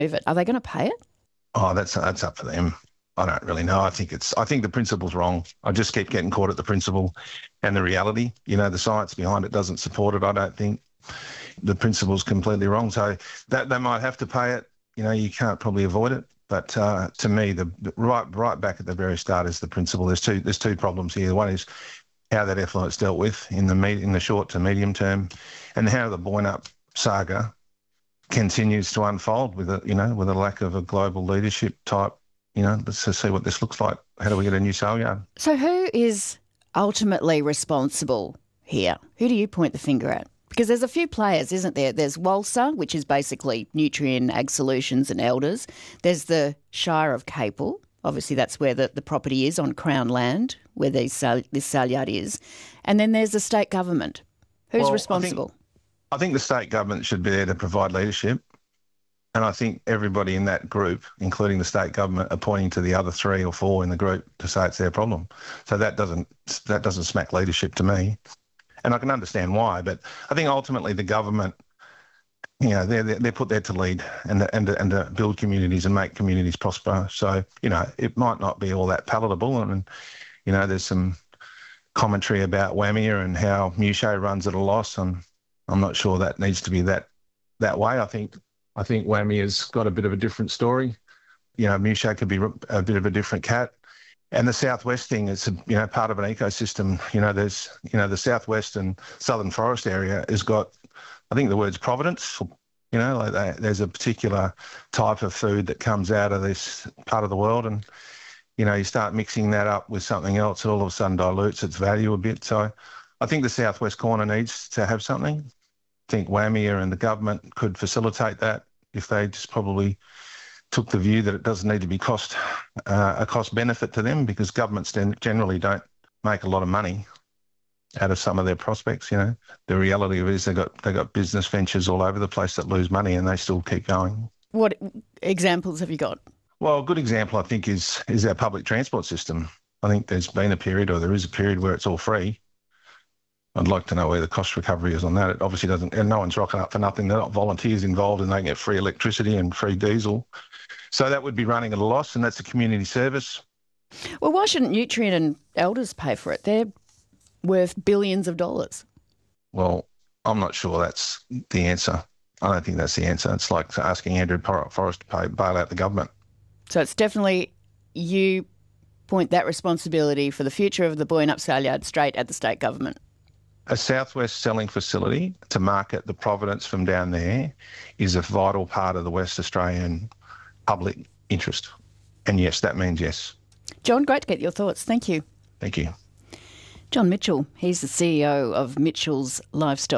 move it. Are they going to pay it? Oh, that's up to them. I don't really know. I think the principle's wrong. I just keep getting caught at the principle and the reality. The science behind it doesn't support it. I don't think the principle's completely wrong. So that they might have to pay it. You can't probably avoid it. But to me, the right back at the very start is the principle. There's two problems here. One is how that effluent's dealt with in the short to medium term, and how the Boynup saga continues to unfold with a lack of a global leadership type. Let's just see what this looks like. How do we get a new saleyard? So who is ultimately responsible here? Who do you point the finger at? Because there's a few players, isn't there? There's Walsa, which is basically Nutrien, Ag Solutions and Elders. There's the Shire of Capel. Obviously, that's where the property is on Crown land, where this saleyard is. And then there's the state government. Who's responsible? I think the state government should be there to provide leadership. And I think everybody in that group, including the state government, are pointing to the other 3 or 4 in the group to say it's their problem. So that doesn't smack leadership to me. And I can understand why, but I think ultimately the government, they're put there to lead and to build communities and make communities prosper. So, it might not be all that palatable. And, there's some commentary about WAMIA and how Muche runs at a loss. And I'm not sure that needs to be that way. I think WAMIA's got a bit of a different story. Muche could be a bit of a different cat. And the Southwest thing is, part of an ecosystem. There's, the Southwest and Southern Forest area has got, I think the word's providence. There's a particular type of food that comes out of this part of the world, and you start mixing that up with something else, it all of a sudden dilutes its value a bit. So I think the Southwest corner needs to have something. I think WAMIA and the government could facilitate that if they just probably took the view that it doesn't need to be a cost benefit to them, because governments generally don't make a lot of money out of some of their prospects. The reality of it is they got business ventures all over the place that lose money and they still keep going. What examples have you got? Well, a good example, I think, is our public transport system. I think there is a period where it's all free. I'd like to know where the cost recovery is on that. It obviously doesn't, and no one's rocking up for nothing. They're not volunteers involved and they get free electricity and free diesel. So that would be running at a loss, and that's a community service. Well, why shouldn't Nutrien and Elders pay for it? They're worth billions of dollars. Well, I'm not sure that's the answer. I don't think that's the answer. It's like asking Andrew Forrest to bail out the government. So it's definitely you point that responsibility for the future of the Boynup saleyard straight at the state government. A Southwest selling facility to market the providence from down there is a vital part of the West Australian public interest. And yes, that means yes. John, great to get your thoughts. Thank you. Thank you. John Mitchell, he's the CEO of Mitchell's Livestock.